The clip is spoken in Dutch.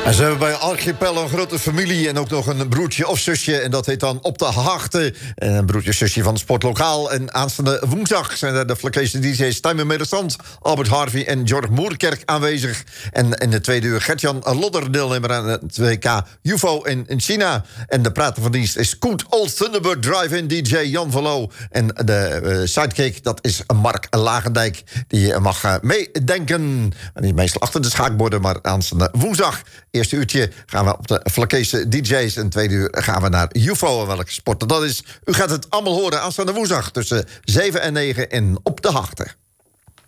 En ze hebben bij Archipel een grote familie en ook nog een broertje of zusje. En dat heet dan Op de Haagte. Een broertje of zusje van het Sportlokaal. En aanstaande woensdag zijn er de Flakese DJ's Tijmen Meresant, Albert Harvey en Jorg Moerkerk aanwezig. En in de tweede uur Gert-Jan Lodder, deelnemer aan het WK UFO in China. En de prater van dienst is Koet Old Thunderbird Drive-In DJ Jan Verloo. En de sidekick, dat is Mark Lagendijk. Die mag meedenken. Niet meestal achter de schaakborden, maar aanstaande woensdag. Eerste uurtje gaan we op de Flakese DJ's. En tweede uur gaan we naar UFO. En welke sport dat is, u gaat het allemaal horen aanstaande woensdag tussen 7 en 9 in Op de Haagte.